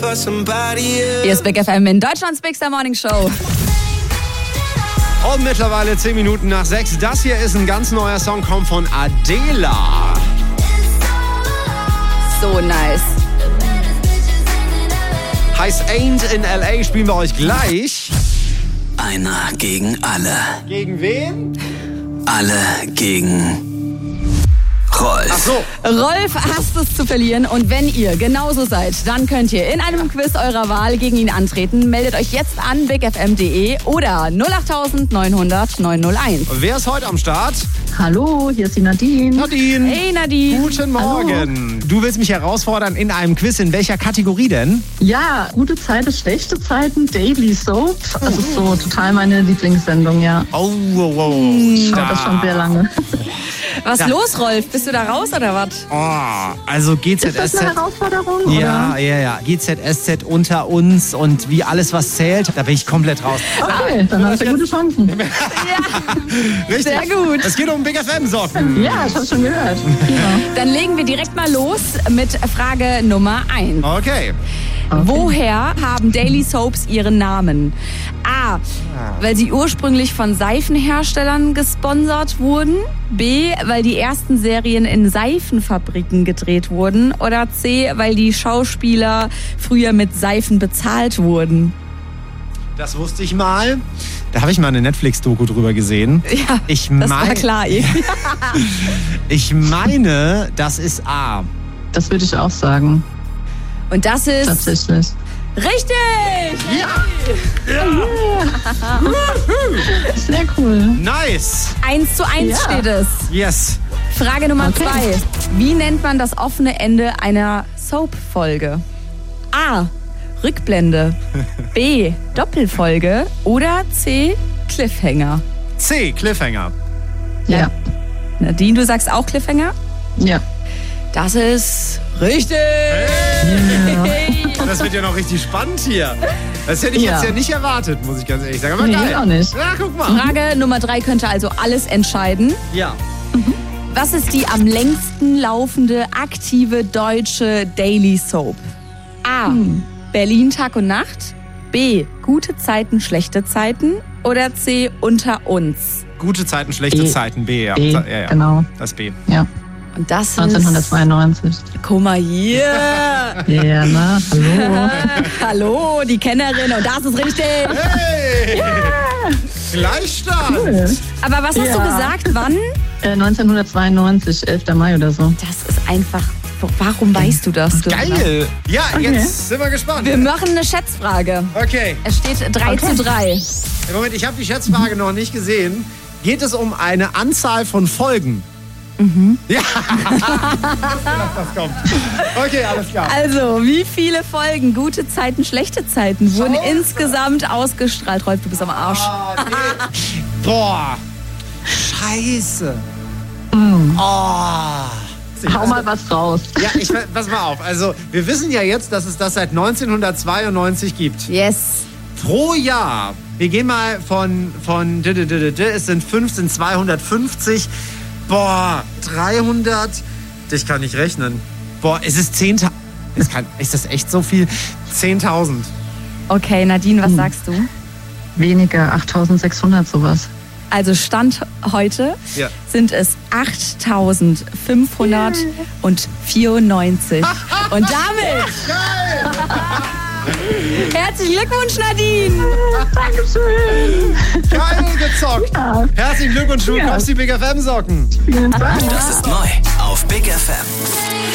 Hier ist Big FM in Deutschlands Big Star Morning Show. Und mittlerweile 10 Minuten nach 6. Das hier ist ein ganz neuer Song, kommt von Adela. So nice. Heißt Ain't in L.A. spielen wir euch gleich. Einer gegen alle. Gegen wen? Alle gegen Rolf. Ach so. Rolf hasst es zu verlieren und wenn ihr genauso seid, dann könnt ihr in einem Quiz eurer Wahl gegen ihn antreten. Meldet euch jetzt an bigfm.de oder 08900 901. Wer ist heute am Start? Hallo, hier ist die Nadine. Nadine. Hey Nadine. Guten Morgen. Du willst mich herausfordern in einem Quiz. In welcher Kategorie denn? Ja, gute Zeiten, schlechte Zeiten, Daily Soap. Das ist so total meine Lieblingssendung, ja. Oh, wow, wow. Ich schaue das schon sehr lange. Was los, Rolf? Bist du da raus oder was? Oh, also Ist das GZSZ. eine Herausforderung? Ja, oder? ja. GZSZ unter uns und wie alles, was zählt, da bin ich komplett raus. Okay, dann hast du gute Chancen. Richtig. Sehr gut. Es geht um Big FM-Socken. Ja, ich habe schon gehört. Ja. Dann legen wir direkt mal los mit Frage Nummer 1. Okay. Woher haben Daily Soaps ihren Namen? A. Weil sie ursprünglich von Seifenherstellern gesponsert wurden. B. Weil die ersten Serien in Seifenfabriken gedreht wurden. Oder C. Weil die Schauspieler früher mit Seifen bezahlt wurden. Das wusste ich mal. Da habe ich mal eine Netflix-Doku drüber gesehen. Ja, das war klar. Ich meine, das ist A. Das würde ich auch sagen. Und das ist Tatsächlich. richtig! Ja! Sehr cool. Nice! 1:1 Ja. steht es. Yes. Frage Nummer Okay. 2. Wie nennt man das offene Ende einer Soap-Folge? A. Rückblende. B. Doppelfolge. Oder C. Cliffhanger. C. Cliffhanger. Ja. Nadine, du sagst auch Cliffhanger? Ja. Das ist richtig! Das wird ja noch richtig spannend hier. Das hätte ich Ja. jetzt ja nicht erwartet, muss ich ganz ehrlich sagen. Aber Nee, geil. auch nicht. Ja, guck mal. Frage Nummer 3 könnte also alles entscheiden. Ja. Was ist die am längsten laufende aktive deutsche Daily Soap? A. Berlin Tag und Nacht. B. Gute Zeiten, schlechte Zeiten. Oder C. Unter uns. Gute Zeiten, schlechte B. Zeiten. B, ja. B, Ja. genau. Das B. Ja. Und das ist... 1992. Guck mal hier. Ja, na, hallo. Hallo, die Kennerin. Und das ist richtig. Hey! Gleichstand! Cool. Aber was hast du Ja. gesagt? Wann? 1992, 11. Mai oder so. Das ist einfach... Warum weißt du das? Geil! Ja, jetzt sind wir gespannt. Wir machen eine Schätzfrage. Okay. Es steht 3:3. Moment, ich habe die Schätzfrage noch nicht gesehen. Geht es um eine Anzahl von Folgen? Ja. Das kommt. Okay, alles klar. Also, wie viele Folgen Gute Zeiten, schlechte Zeiten wurden insgesamt ausgestrahlt? Rolf, du bist am Arsch. Oh, nee. Boah. Scheiße. Oh. Hau mal was raus. Ja, pass mal auf. Also, wir wissen ja jetzt, dass es das seit 1992 gibt. Yes. Pro Jahr, wir gehen mal von es sind 250. Boah, 300. Ich kann nicht rechnen. Boah, es ist 10.000. Ist das echt so viel? 10.000. Okay, Nadine, was sagst du? Weniger, 8600 sowas. Also Stand heute Ja. sind es 8.594. Und damit herzlichen Glückwunsch, Nadine! Dankeschön. Geil gezockt. Ja. Herzlichen Glückwunsch, du bekommst die Big FM Socken. Vielen Dank. Das ist neu auf Big FM.